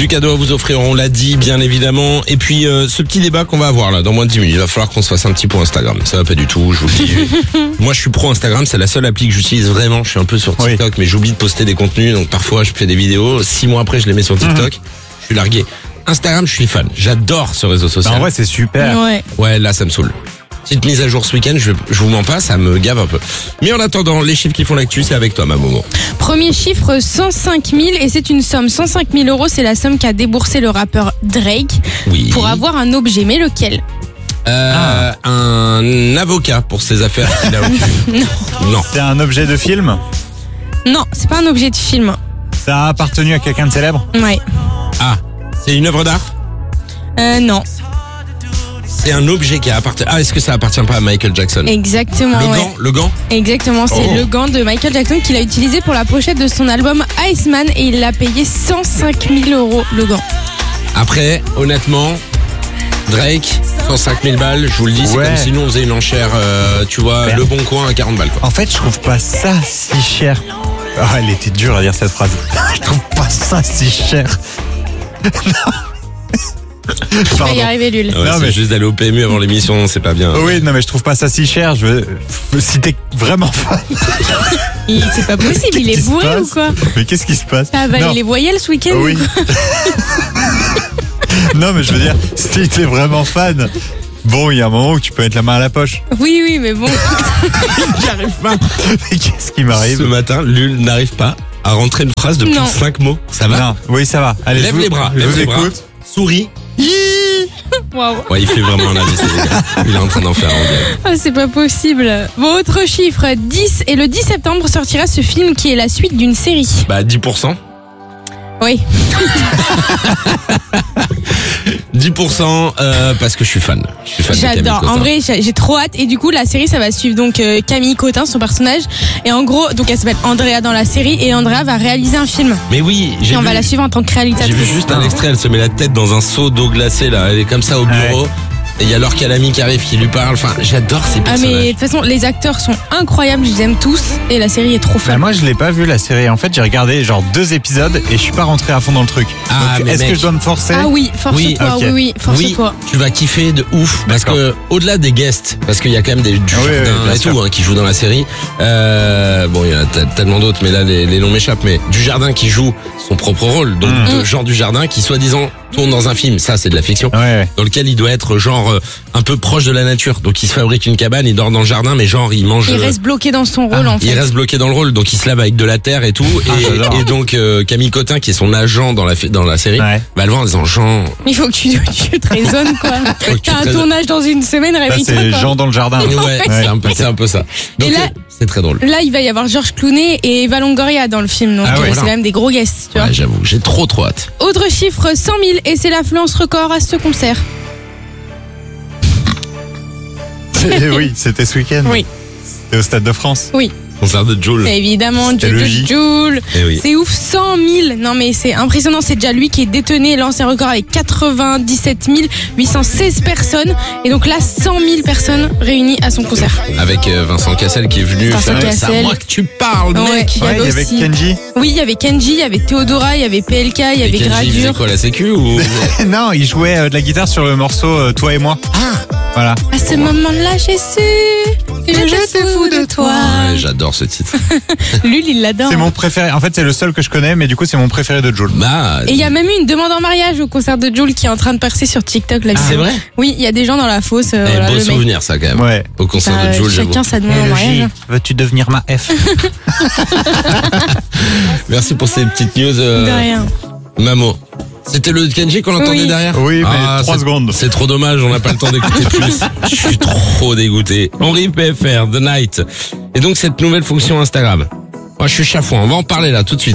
Du cadeau à vous offrir, on l'a dit bien évidemment. Et puis ce petit débat qu'on va avoir là dans moins de 10 minutes, il va falloir qu'on se fasse un petit point Instagram. Ça va pas du tout, je vous le dis. Moi je suis pro Instagram, c'est la seule appli que j'utilise vraiment. Je suis un peu sur TikTok, mais j'oublie de poster des contenus, donc parfois je fais des vidéos. 6 mois après je les mets sur TikTok. Je suis largué. Instagram, je suis fan. J'adore ce réseau social. En vrai, c'est super. Ouais, là ça me saoule. Petite mise à jour ce week-end, je vous mens pas, ça me gave un peu. Mais en attendant, les chiffres qui font l'actu, c'est avec toi, ma Momo. Premier chiffre, 105 000, et c'est une somme. 105 000 euros, c'est la somme qu'a déboursé le rappeur Drake pour avoir un objet. Mais lequel ? Un avocat pour ses affaires qu'il a obtenues. Non. C'est un objet de film ? Non, c'est pas un objet de film. Ça a appartenu à quelqu'un de célèbre ? Ouais. Ah, c'est une œuvre d'art ? Non. C'est un objet qui a appartenu. Ah, est-ce que ça appartient pas à Michael Jackson ? Exactement. Le gant ? Exactement, c'est le gant de Michael Jackson qu'il a utilisé pour la pochette de son album Iceman et il l'a payé 105 000 euros le gant. Après, honnêtement, Drake, 105 000 balles, je vous le dis, c'est comme si nous on faisait une enchère, tu vois, Le Bon Coin à 40 balles quoi. En fait, je trouve pas ça si cher. Ah, elle était dure à dire cette phrase. Je trouve pas ça si cher. Non. Tu vas y arriver, Lul. Ouais, non, mais juste d'aller au PMU avant l'émission, c'est pas bien. Oui, non, mais je trouve pas ça si cher. Si t'es vraiment fan. C'est pas possible, il est bourré ou quoi ? Mais qu'est-ce qui se passe ? T'as avalé les voyelles ce week-end ou quoi ? Non, mais je veux dire, si t'es vraiment fan, bon, il y a un moment où tu peux mettre la main à la poche. Oui, mais bon. J'y arrive pas. Mais qu'est-ce qui m'arrive ? Ce matin, Lul n'arrive pas à rentrer une phrase de plus de 5 mots. Ça va ? Non, oui, ça va. Allez, lève les bras, je vous écoute. Souris. Waouh. Ouais, il fait vraiment un AVC, les gars. Il est en train d'en faire un. Ah, c'est pas possible. Bon, autre chiffre, 10. Et le 10 septembre sortira ce film qui est la suite d'une série. Bah, 10%. Oui. 10% parce que je suis fan. J'adore. En vrai, j'ai trop hâte. Et du coup, la série, ça va suivre donc Camille Cotin, son personnage. Et en gros, donc elle s'appelle Andrea dans la série. Et Andrea va réaliser un film. Mais oui, et on va la suivre en tant que réalisatrice. J'ai vu juste un extrait. Elle se met la tête dans un seau d'eau glacée là. Elle est comme ça au bureau. Et il y a Laure Calamy qui arrive, qui lui parle. Enfin, j'adore ces personnages. Ah mais de toute façon, les acteurs sont incroyables, je les aime tous. Et la série est trop fun. Moi, je l'ai pas vu la série. En fait, j'ai regardé genre 2 épisodes et je suis pas rentré à fond dans le truc. Donc, est-ce que je dois me forcer ? Ah oui, force-toi. Oui, force-toi. Tu vas kiffer de ouf. Parce que au-delà des guests, parce qu'il y a quand même du jardin et tout qui jouent dans la série. Bon, il y en a tellement d'autres, mais là les noms m'échappent. Mais du jardin qui joue son propre rôle, donc de Jean du Jardin qui soi-disant tourne dans un film, ça c'est de la fiction, dans lequel il doit être genre un peu proche de la nature, donc il se fabrique une cabane, il dort dans le jardin, mais genre il mange... Il reste bloqué dans son rôle en fait. Il reste bloqué dans le rôle, donc il se lave avec de la terre et tout, et donc Camille Cotin qui est son agent dans la série, va le voir en disant Jean... Il faut que tu te raisonnes quoi. T'as un tournage dans une semaine, réveille-toi quoi. C'est Jean dans le jardin. Ouais, c'est un peu ça. Donc et là, c'est très drôle. Là il va y avoir Georges Clooney et Eva Longoria dans le film, donc c'est quand même des gros guests, tu vois. Ouais, j'avoue, j'ai trop hâte. Autre chiffre, 100 000, et c'est l'affluence record à ce concert. Oui, c'était ce week-end. Oui. C'était au Stade de France. Oui. Concert de Jul. Évidemment, Jul. C'est ouf, 100 000. Non mais c'est impressionnant, c'est déjà lui qui est détenu l'ancien record avec 97 816 personnes. Et donc là, 100 000 personnes réunies à son concert. Avec Vincent Cassel qui est venu faire ça. C'est à moi que tu parles, mec. Il y avait Kenji. Oui, il y avait Kenji, il y avait Théodora, il y avait PLK, il y avait Kenji, Gradure. Il faisait quoi, la sécu ou... Non, il jouait de la guitare sur le morceau Toi et moi. Voilà. À ce moment-là, j'ai su que j'étais fou de toi. Ouais, j'adore ce titre. Lul, il l'adore. C'est mon préféré. En fait, c'est le seul que je connais, mais du coup, c'est mon préféré de Jul. Et il y a même eu une demande en mariage au concert de Jul qui est en train de percer sur TikTok. Là, c'est vrai ? Oui, il y a des gens dans la fosse. Beau souvenir, ça, quand même. Ouais. Au concert de Jul, chacun sa demande en mariage. Veux-tu devenir ma F ? Merci pour ces petites news. De rien. Mamo. C'était le Kenji qu'on entendait derrière ? Oui, mais 3 secondes. C'est trop dommage, on n'a pas le temps d'écouter plus. Je suis trop dégoûté. Henri PFR, The Night. Et donc cette nouvelle fonction Instagram. Moi je suis chafouin, on va en parler là tout de suite.